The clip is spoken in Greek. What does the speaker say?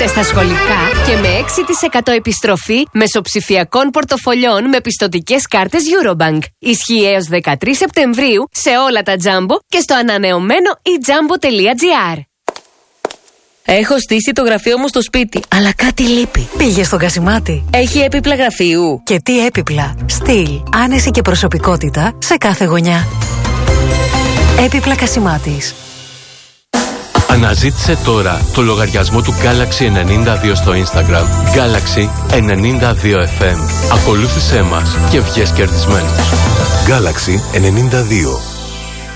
Μπείτε στα σχολικά και με 6% επιστροφή μεσοψηφιακών πορτοφολιών με πιστωτικές κάρτες Eurobank. Ισχύει έως 13 Σεπτεμβρίου σε όλα τα Jumbo και στο ανανεωμένο ejumbo.gr. Έχω στήσει το γραφείο μου στο σπίτι, αλλά κάτι λείπει. Πήγε στον Κασιμάτη. Έχει έπιπλα γραφείου. Και τι έπιπλα. Στυλ, άνεση και προσωπικότητα σε κάθε γωνιά. Έπιπλα Κασιμάτης. Αναζήτησε τώρα το λογαριασμό του Galaxy 92 στο Instagram. Galaxy 92FM. Ακολούθησέ μας και βγες κερδισμένος. Galaxy 92.